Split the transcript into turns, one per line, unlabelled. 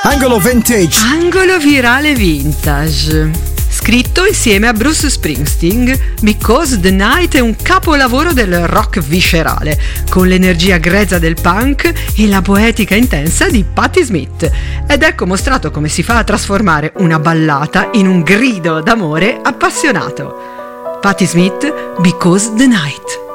Angolo Vintage.
Angolo virale vintage. Scritto insieme a Bruce Springsteen, Because the Night è un capolavoro del rock viscerale, con l'energia grezza del punk e la poetica intensa di Patti Smith. Ed ecco mostrato come si fa a trasformare una ballata in un grido d'amore appassionato. Patti Smith, Because the Night.